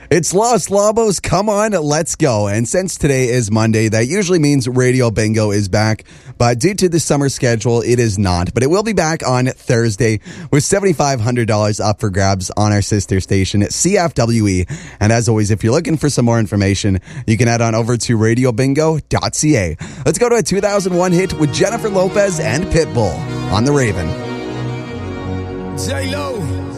It's Los Lobos. Come on, let's go. And since today is Monday, that usually means Radio Bingo is back. But due to the summer schedule, it is not. But it will be back on Thursday with $7,500 up for grabs on our sister station at CFWE. And as always, if you're looking for some more information, you can head on over to radiobingo.ca. Let's go to a 2001 hit with Jennifer Lopez and Pitbull on The Raven. J-Lo.